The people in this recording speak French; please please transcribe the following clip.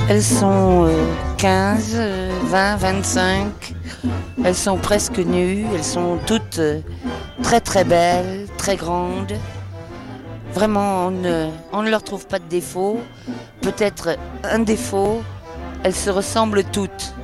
Elles sont 15, 20, 25. Elles sont presque nues. Elles sont toutes très très belles, très grandes. Vraiment, on ne leur trouve pas de défaut. Peut-être un défaut. Elles se ressemblent toutes.